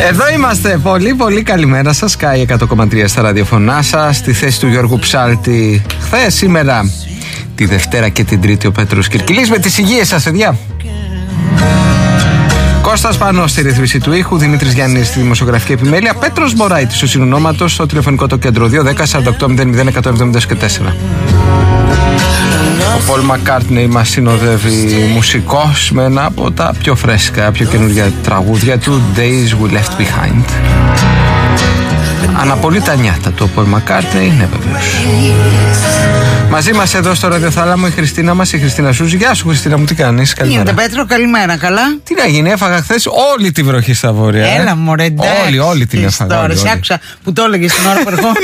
Εδώ είμαστε. Πολύ πολύ καλημέρα σας. Sky 100,3 στα ραδιοφωνά σας. Στη θέση του Γιώργου Ψάλτη χθες, σήμερα τη Δευτέρα και την Τρίτη ο Πέτρος Κυρκυλής. Με τις υγείες σας, παιδιά. Κώστας Πανός στη ρύθμιση του ήχου, Δημήτρης Γιάννης στη δημοσιογραφική επιμέλεια, Πέτρος Μωράητης στο συνονόματος, στο τηλεφωνικό το κέντρο 210-48-00-174. Ο Πολ Μακκάρτνεϊ μας συνοδεύει μουσικός με ένα από τα πιο φρέσκα, πιο καινούργια τραγούδια του, Days We Left Behind. Αναπολύει τα νιάτα του ο Πολ Μακκάρτνεϊ, ναι βεβαίως. Μαζί μας εδώ στο ραδιοθάλαμο η Χριστίνα μας, η Χριστίνα Σούζη. Γεια σου Χριστίνα μου, τι κάνεις? Καλημέρα. Τι γίνεται Πέτρο, καλημέρα, καλά. Τι να γίνει, έφαγα χθες όλη τη βροχή στα βόρεια. Έλα μωρέ, εντάξει. Όλη την έφαγα. Τώρα σε άκουσα που το έλεγες την ώρα που ερχόμουν.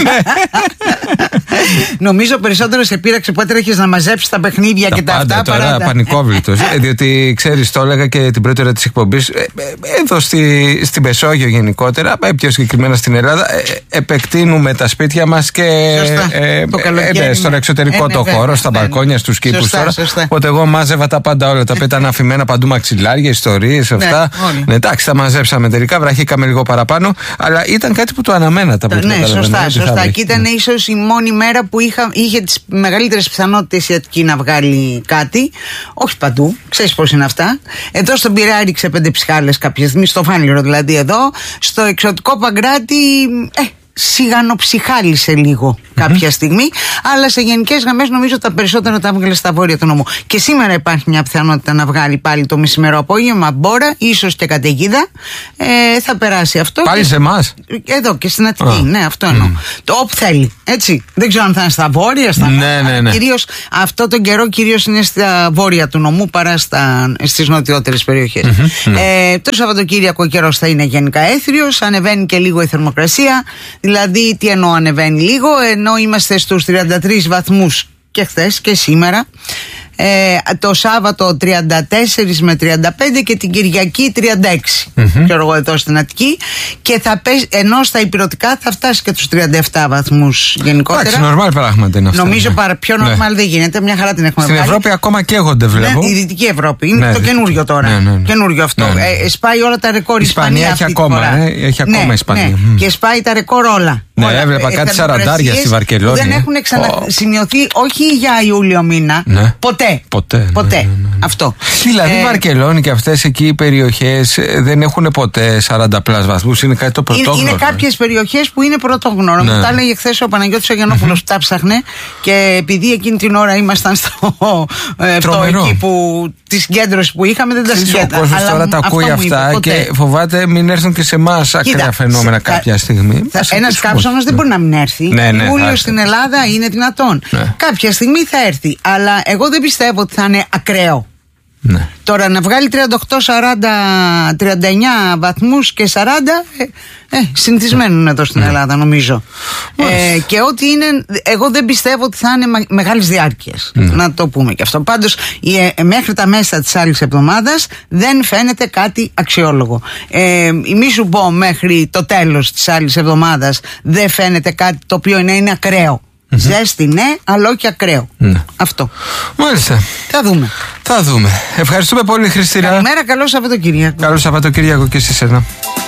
Νομίζω περισσότερο σε πείραξε που έτρεχες να μαζέψεις τα παιχνίδια και τα αυτά. Τώρα πανικόβλητος. Διότι ξέρεις, το έλεγα και την πρώτη ώρα της εκπομπής, εδώ στη Μεσόγειο γενικότερα, πιο συγκεκριμένα στην Ελλάδα, επεκτείνουμε τα σπίτια μας και στον εξωτερικό το χώρο, στα μπαλκόνια, στους κήπους τώρα. Οπότε εγώ μάζευα τα πάντα όλα. Τα οποία ήταν αφημένα παντού, μαξιλάρια, ιστορίες, αυτά. Εντάξει, τα μαζέψαμε τελικά, βραχήκαμε λίγο παραπάνω, αλλά ήταν κάτι που το αναμένα. Ναι, σωστά. Και ήταν ίσως η μόνη μέρα που είχε τις μεγαλύτερες πιθανότητες η Αττική να βγάλει κάτι. Όχι παντού, ξέρεις πώς είναι αυτά. Εδώ στον Πειραιά ρίξε 5 ψυχάλες κάποια στιγμή, στο Φάνηρο δηλαδή εδώ. Στο εξωτικό Παγκράτη, σιγανοψυχάλισε λίγο κάποια στιγμή, αλλά σε γενικές γραμμές νομίζω τα περισσότερα τα έβγαλε στα βόρεια του νομού. Και σήμερα υπάρχει μια πιθανότητα να βγάλει πάλι το μεσημερό απόγευμα μπόρα, ίσως και καταιγίδα. Θα περάσει αυτό. Πάλι σε εμάς? Εδώ και στην Αττική, ναι, αυτό εννοώ. Το όπου θέλει, έτσι. Δεν ξέρω αν θα είναι στα βόρεια, στα ναι. Κυρίως αυτό τον καιρό κυρίως είναι στα βόρεια του νομού παρά στις νοτιότερες περιοχές. Το Σαββατοκύριακο ο καιρός θα είναι γενικά έθριος, ανεβαίνει και λίγο η θερμοκρασία. Δηλαδή, τι εννοώ ανεβαίνει λίγο, ενώ είμαστε στους 33 βαθμούς και χθες και σήμερα. Το Σάββατο 34 με 35 και την Κυριακή 36. Ξέρω εγώ εδώ στην Αττική. Και θα πέσει, ενώ στα ηπειρωτικά θα φτάσει και τους 37 βαθμούς γενικότερα. Εντάξει, νορμάλ πράγματα είναι αυτό. Νομίζω πιο νορμάλ δεν γίνεται. Μια χαρά την έχουμε στην βγάλει. Ευρώπη ακόμα καίγονται, βλέπω. Ναι, η Δυτική Ευρώπη. Είναι το καινούριο τώρα. Καινούριο αυτό. Σπάει όλα τα ρεκόρ. Η Ισπανία έχει ακόμα. Έχει ακόμα Ισπανία. Και σπάει τα ρεκόρ όλα. Ναι, έβλεπα κάτι 40 στη Βαρκελόνη. Δεν έχουν ξανασημειωθεί, όχι για Ιούλιο μήνα. Ποτέ. Αυτό. Δηλαδή, Βαρκελόνη και αυτές εκεί οι περιοχές δεν έχουν ποτέ 40 πλάς βαθμούς. Είναι κάτι το πρωτόγνωρο. Είναι κάποιες περιοχές που είναι πρωτόγνωρο. Μου τα έλεγε χθες ο Παναγιώτης Αγιανόπουλος που τα ψάχνε, και επειδή εκείνη την ώρα ήμασταν στο εκεί που τη συγκέντρωση που είχαμε, δεν τα συγκέντρωσα. Ο κόσμος τώρα τα ακούει αυτά και φοβάται μην έρθουν και σε εμάς ακραία φαινόμενα κάποια στιγμή. Ένας κάψονος δεν μπορεί να μην έρθει. Ιούλιο στην Ελλάδα είναι δυνατόν. Κάποια στιγμή θα έρθει. Αλλά εγώ δεν πιστεύω ότι θα είναι ακραίο. Ναι. Τώρα να βγάλει 38, 40, 39 βαθμούς και 40 συνηθισμένο είναι εδώ στην Ελλάδα νομίζω. Και ότι είναι, εγώ δεν πιστεύω ότι θα είναι μεγάλης διάρκειας, να το πούμε και αυτό. Πάντως μέχρι τα μέσα της άλλης εβδομάδας δεν φαίνεται κάτι αξιόλογο. Μη σου πω μέχρι το τέλος της άλλης εβδομάδας δεν φαίνεται κάτι το οποίο είναι ακραίο. Ζέστη ναι, αλλά όχι ακραίο. Αυτό. Μάλιστα. Θα δούμε. Ευχαριστούμε πολύ Χριστίνα. Καλημέρα, καλό Σαββατοκύριακο. Καλό Σαββατοκύριακο και σε σένα.